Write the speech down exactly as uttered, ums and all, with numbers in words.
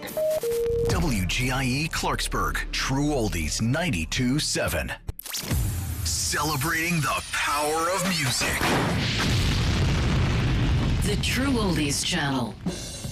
W G I E Clarksburg, True Oldies ninety-two point seven. Celebrating the power of music. The True Oldies Channel.